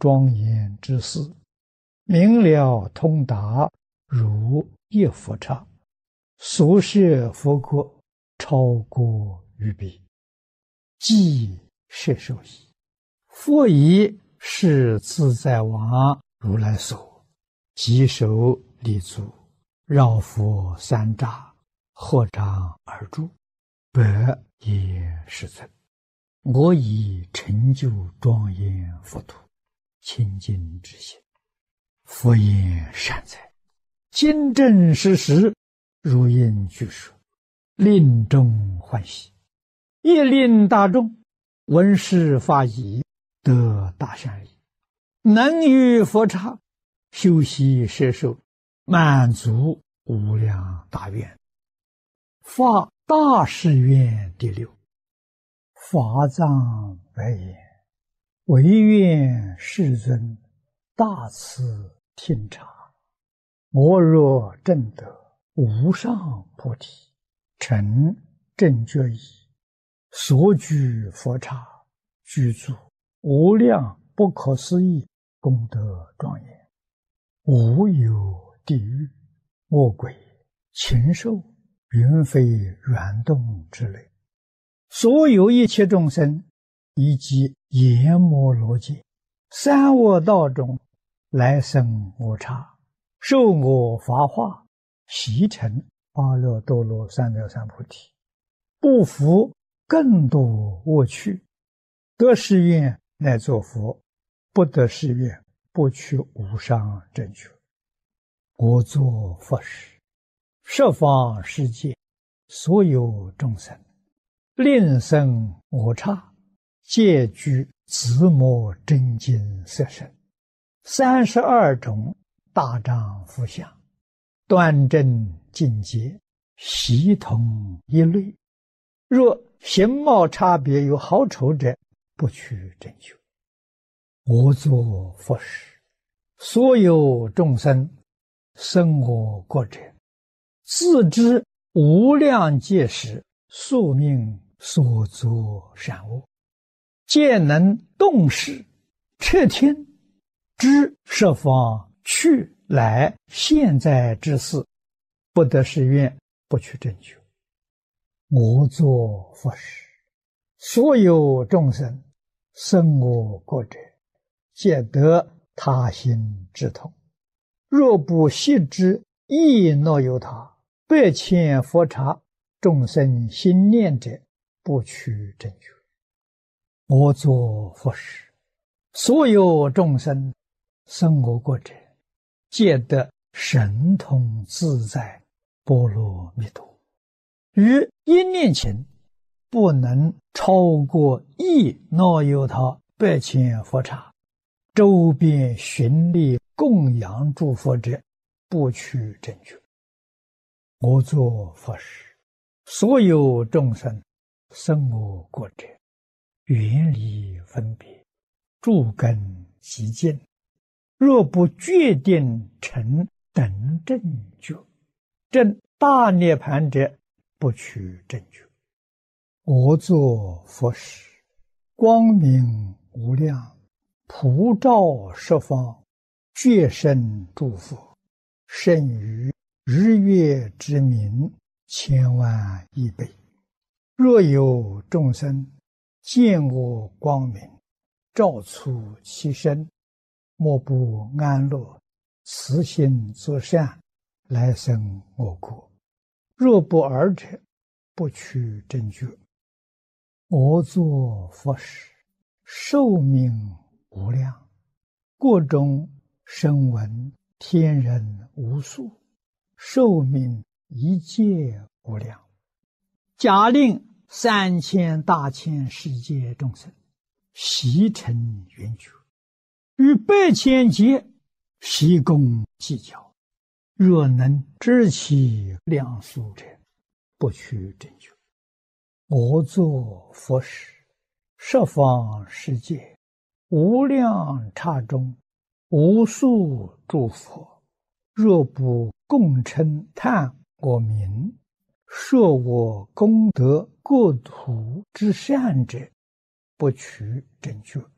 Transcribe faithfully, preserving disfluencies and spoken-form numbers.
庄严之事，明了通达，如一佛刹，所摄佛国超过于彼，即摄受矣。佛以是自在王如来所，即手立足，绕佛三匝，合掌而住，百也世尊。我以成就庄严佛土，清净之心。佛言善哉，今正实实，如应具说，令众欢喜，亦令大众闻是法已，得大善利，能于佛刹修习摄受，满足无量大愿。发大誓愿第六。法藏白言：唯愿世尊大慈听察，我若证得无上菩提，成正觉已，所居佛刹，具足无量不可思议功德庄严，无有地狱、恶鬼、禽兽、云飞软动之类，所有一切众生，以及阎摩罗界、三恶道中来生我刹，受我法化，习成阿耨多罗三藐三菩提，不服更多恶趣，得誓愿乃作佛，不得誓愿不取无上正觉。我作佛时，十方世界所有众生，令生我刹，皆具自摩真经色身，三十二种大丈夫相，端正净洁，悉同一类。若形貌差别有好丑者，不取正觉。我作佛时，所有众生生我国者，自知无量界时宿命所作善恶，皆能动识彻听，知十方去来现在之事，不得誓愿不取正觉。我作佛时，所有众生生我国者，皆得他心之痛。若不悉知亦若有他，百千佛刹众生心念者，不取正觉。我作佛时，所有众生生我国者，皆得神通自在波罗蜜多。于一念前，不能超过一若有他百千佛刹，周边寻历供养诸佛者，不取正觉。我作佛时，所有众生生我国者，远离分别，诸根极净，若不决定成等正觉，证大涅盘者，不取正觉。我作佛时，光明无量，普照十方，觉生诸佛，胜于日月之明千万亿倍。若有众生见我光明，照出其身，莫不安乐，慈心作善，来生我国。若不尔者，不取正觉。我作佛时，寿命无量，国中声闻天人无数，寿命一切无量。假令三千大千世界众生悉成圆觉，与百千劫悉共计较，若能知其量数者，不取正觉。我作佛时，十方世界无量刹中，无数诸佛，若不共称叹我名，摄我功德国土之善者，不取正觉。